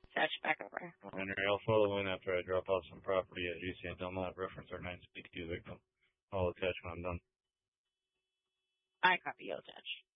Attach back over. Henry, I'll follow in after I drop off some property at GC and Delmont. Reference our 962 victim. I'll attach when I'm done. I copy. You'll attach.